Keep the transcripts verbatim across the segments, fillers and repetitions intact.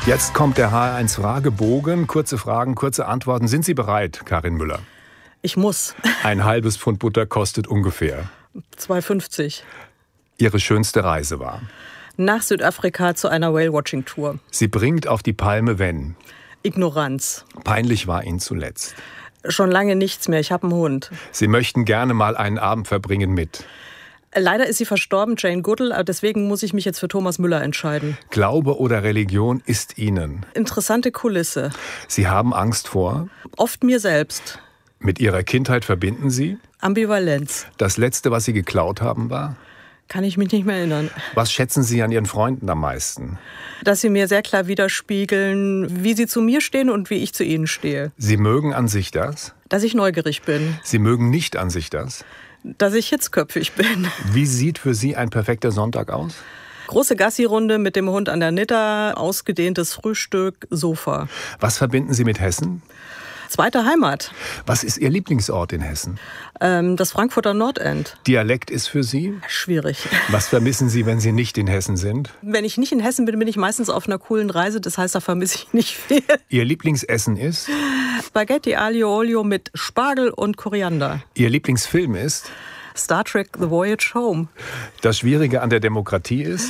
Jetzt kommt der H R eins Fragebogen. Kurze Fragen, kurze Antworten. Sind Sie bereit, Karin Müller? Ich muss. Ein halbes Pfund Butter kostet ungefähr zwei fünfzig. Ihre schönste Reise war? Nach Südafrika zu einer Whale-Watching-Tour. Sie bringt auf die Palme, wenn? Ignoranz. Peinlich war Ihnen zuletzt? Schon lange nichts mehr. Ich habe einen Hund. Sie möchten gerne mal einen Abend verbringen mit? Leider ist sie verstorben, Jane Goodall, deswegen muss ich mich jetzt für Thomas Müller entscheiden. Glaube oder Religion ist Ihnen? Interessante Kulisse. Sie haben Angst vor? Oft mir selbst. Mit Ihrer Kindheit verbinden Sie? Ambivalenz. Das Letzte, was Sie geklaut haben, war? Kann ich mich nicht mehr erinnern. Was schätzen Sie an Ihren Freunden am meisten? Dass sie mir sehr klar widerspiegeln, wie sie zu mir stehen und wie ich zu ihnen stehe. Sie mögen an sich das? Dass ich neugierig bin. Sie mögen nicht an sich das? Dass ich hitzköpfig bin. Wie sieht für Sie ein perfekter Sonntag aus? Große Gassi-Runde mit dem Hund an der Nitter, ausgedehntes Frühstück, Sofa. Was verbinden Sie mit Hessen? Zweite Heimat. Was ist Ihr Lieblingsort in Hessen? Ähm, das Frankfurter Nordend. Dialekt ist für Sie? Schwierig. Was vermissen Sie, wenn Sie nicht in Hessen sind? Wenn ich nicht in Hessen bin, bin ich meistens auf einer coolen Reise. Das heißt, da vermisse ich nicht viel. Ihr Lieblingsessen ist? Spaghetti Aglio Olio mit Spargel und Koriander. Ihr Lieblingsfilm ist? Star Trek The Voyage Home. Das Schwierige an der Demokratie ist?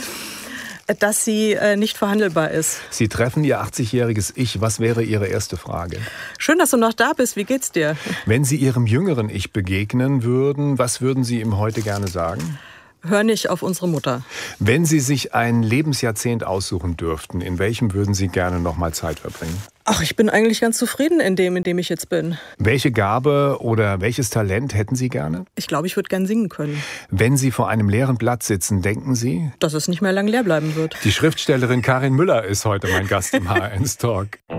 Dass sie äh, nicht verhandelbar ist. Sie treffen Ihr achtzigjähriges Ich. Was wäre Ihre erste Frage? Schön, dass du noch da bist. Wie geht's dir? Wenn Sie Ihrem jüngeren Ich begegnen würden, was würden Sie ihm heute gerne sagen? Hör nicht auf unsere Mutter. Wenn Sie sich ein Lebensjahrzehnt aussuchen dürften, in welchem würden Sie gerne noch mal Zeit verbringen? Ach, ich bin eigentlich ganz zufrieden in dem, in dem ich jetzt bin. Welche Gabe oder welches Talent hätten Sie gerne? Ich glaube, ich würde gern singen können. Wenn Sie vor einem leeren Blatt sitzen, denken Sie? Dass es nicht mehr lang leer bleiben wird. Die Schriftstellerin Karin Müller ist heute mein Gast im H R eins Talk.